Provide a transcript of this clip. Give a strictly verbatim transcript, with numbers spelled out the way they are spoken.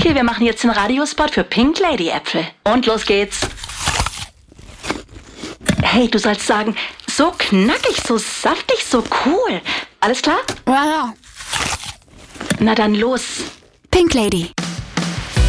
Okay, wir machen jetzt den Radiospot für Pink Lady Äpfel. Und los geht's. Hey, du sollst sagen, so knackig, so saftig, so cool. Alles klar? Ja, ja. Na dann los. Pink Lady.